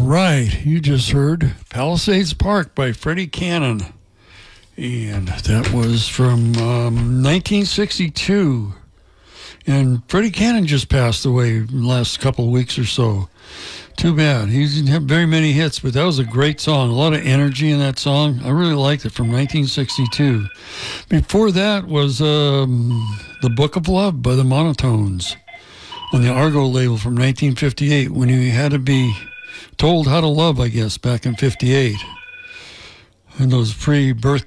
right, you just heard Palisades Park by Freddie Cannon. And that was from 1962. And Freddie Cannon just passed away in the last couple of weeks or so. Too bad. He didn't have very many hits, but that was a great song. A lot of energy in that song. I really liked it, from 1962. Before that was The Book of Love by the Monotones on the Argo label from 1958, when you had to be told how to love, I guess, back in 58. And those pre-birth